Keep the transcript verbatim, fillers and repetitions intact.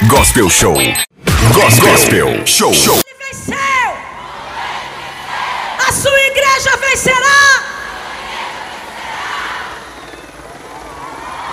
Gospel Show. Gospel, Gospel Show. Show. Ele venceu. A sua igreja vencerá.